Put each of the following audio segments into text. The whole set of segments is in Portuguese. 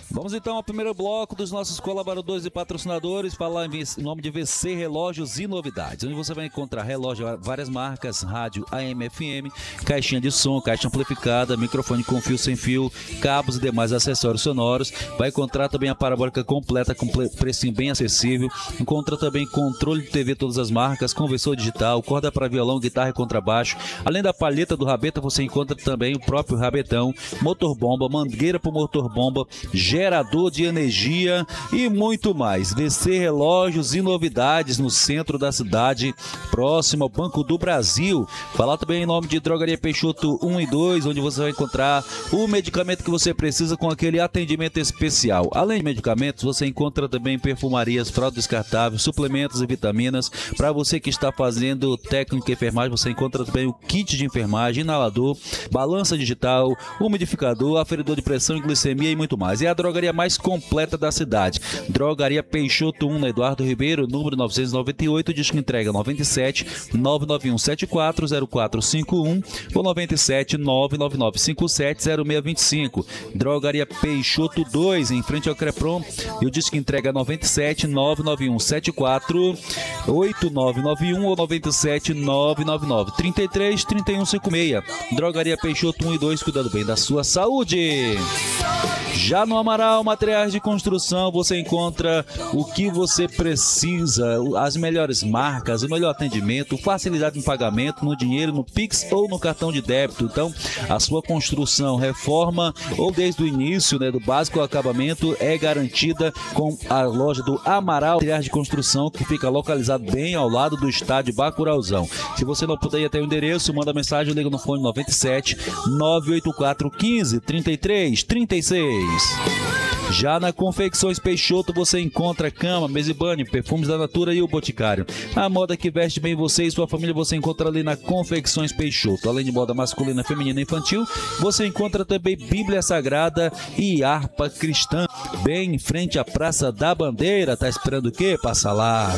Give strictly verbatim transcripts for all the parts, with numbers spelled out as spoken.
Vamos então ao primeiro bloco dos nossos colaboradores e patrocinadores, falar em nome de V C Relógios e Novidades, onde você vai encontrar relógio, várias marcas, rádio A M F M, caixinha de som, caixa amplificada, microfone com fio sem fio, cabos e demais acessórios sonoros. Vai encontrar também a parabólica completa com precinho bem acessível. Encontra também controle de T V todas as marcas, conversor digital, corda para violão, guitarra e contrabaixo. Além da palheta do rabeta, você encontra também o próprio rabetão, motor bomba, mangueira para motor bomba, gerador de energia e muito mais. V C Relógios e Novidades, no centro da cidade, próximo ao Banco do Brasil. Falar também em nome de Drogaria Peixoto um e dois, onde você vai encontrar o medicamento que você precisa com aquele atendimento especial. Além de medicamentos, você encontra também perfumarias, fralda descartável, suplementos e vitaminas. Para você que está fazendo técnico de enfermagem, você encontra também o kit de enfermagem, inalador, balança digital, umidificador, aferidor de pressão e glicemia e muito mais. É a drogaria mais completa da cidade. Drogaria Peixoto um, na Eduardo Ribeiro, número novecentos e noventa e oito, disco entrega noventa e sete, nove nove um sete quatro zero quatro cinco um ou noventa e sete, nove nove nove cinco sete zero seis dois cinco. Drogaria Peixoto dois, em frente ao Creprom, e o disco entrega noventa e sete, nove nove um sete quatro oito nove nove um ou noventa e sete, nove nove nove trinta e três, trinta e um cinquenta e seis. Drogaria Peixoto um e dois, cuidando bem da sua saúde. Já no Amaral Materiais de Construção, você encontra o que você precisa, as melhores marcas, o melhor atendimento, facilidade em pagamento no dinheiro, no Pix ou no cartão de débito. Então, a sua construção, reforma ou desde o início, né, do básico ao acabamento, é garantida com a loja do Amaral Materiais de Construção, que fica localizado bem ao lado do estádio Bacurauzão. Se você não puder ir até o endereço, manda mensagem, liga no fone noventa e sete, nove oito quatro, quinze, trinta e três, trinta e seis. Já na Confecções Peixoto você encontra cama, mesa e banho, perfumes da Natura e o Boticário. A moda que veste bem você e sua família você encontra ali na Confecções Peixoto. Além de moda masculina, feminina e infantil, você encontra também Bíblia Sagrada e harpa cristã, bem em frente à Praça da Bandeira. Tá esperando o quê? Passa lá.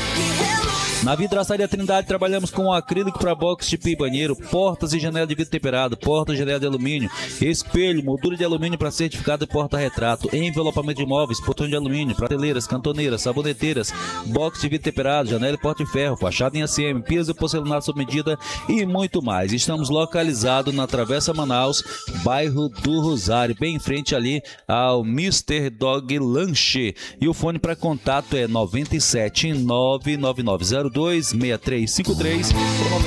Na Vidraçaria Trindade trabalhamos com acrílico para box de pia e banheiro, portas e janela de vidro temperado, porta e janela de alumínio, espelho, moldura de alumínio para certificado e porta-retrato, envelopamento de móveis, portão de alumínio, prateleiras, cantoneiras, saboneteiras, box de vidro temperado, janela e porta de ferro, fachada em A C M, piso e porcelanato sob medida e muito mais. Estamos localizados na Travessa Manaus, bairro do Rosário, bem em frente ali ao mister Dog Lanche. E o fone para contato é noventa e sete, nove nove nove zero dois, seis três cinco três ou